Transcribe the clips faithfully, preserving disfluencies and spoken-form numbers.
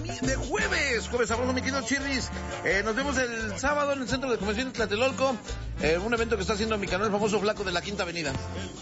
de jueves. Jueves sabroso, mi querido Chirris. Eh, nos vemos el sábado en el Centro de Convenciones Tlatelolco. Eh, un evento que está haciendo mi canal, el famoso Flaco de la Quinta Avenida.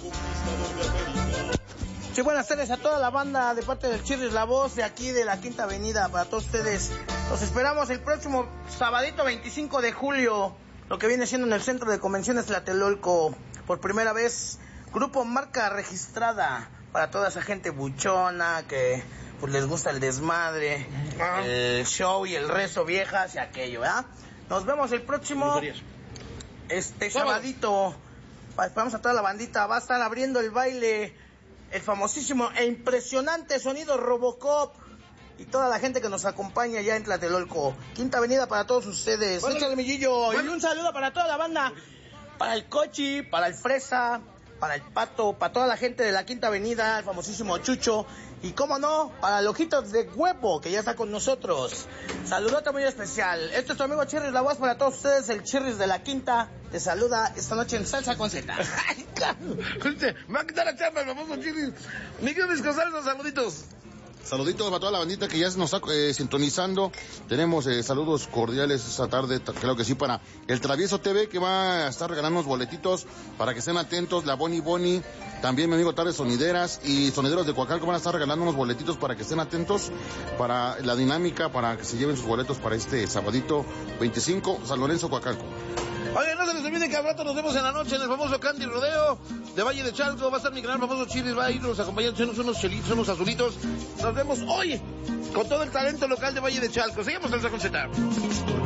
Sí, buenas tardes a toda la banda de parte del Chirris, la voz de aquí de la Quinta Avenida. Para todos ustedes, los esperamos el próximo sabadito veinticinco de julio, lo que viene siendo en el Centro de Convenciones Tlatelolco. Por primera vez, grupo marca registrada para toda esa gente buchona que pues les gusta el desmadre, ah. el show y el rezo, viejas y aquello, ¿verdad? Nos vemos el próximo este sabadito. Esperamos a toda la bandita. Va a estar abriendo el baile el famosísimo e impresionante sonido Robocop y toda la gente que nos acompaña ya en Tlatelolco. Quinta Avenida para todos ustedes. Bueno, échale, millillo. Bueno. Y un saludo para toda la banda, para el Cochi, para el Fresa, para el Pato, para toda la gente de la Quinta Avenida, el famosísimo Chucho, y cómo no, para el Ojitos de Huevo, que ya está con nosotros. Saludote muy especial. Este es tu amigo Chirris, la voz para todos ustedes, el Chirris de la Quinta. Te saluda esta noche en Salsa con Z. Ay, claro. Me va a quitar la chamba el famoso Chirris. Miguel Viscosaldo, saluditos. Saluditos para toda la bandita que ya nos está eh, sintonizando. Tenemos eh, saludos cordiales esta tarde, creo que sí, para el Travieso T V, que va a estar regalando unos boletitos para que estén atentos. La Boni Boni, también mi amigo Tardes Sonideras y Sonideros de Coacalco van a estar regalando unos boletitos para que estén atentos para la dinámica, para que se lleven sus boletos para este sabadito veinticinco, San Lorenzo, Coacalco. Oye, no se les olvide que al rato nos vemos en la noche en el famoso Candy Rodeo de Valle de Chalco. Va a estar mi canal famoso Chirris, va a ir nos acompañando, son unos chelitos, unos azulitos. Nos vemos hoy con todo el talento local de Valle de Chalco. Seguimos en Salsa con Z.